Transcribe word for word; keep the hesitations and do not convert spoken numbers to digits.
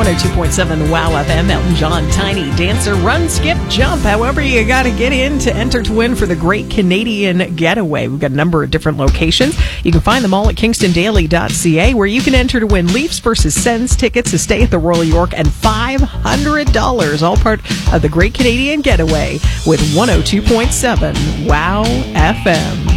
one oh two point seven Wow F M. Elton John, Tiny Dancer, Run, Skip, Jump. However, you got to get in to enter to win for the Great Canadian Getaway. We've got a number of different locations. You can find them all at kingston daily dot c a, where you can enter to win Leafs versus Sens tickets, a stay at the Royal York, and five hundred dollars, all part of the Great Canadian Getaway with one oh two point seven Wow F M.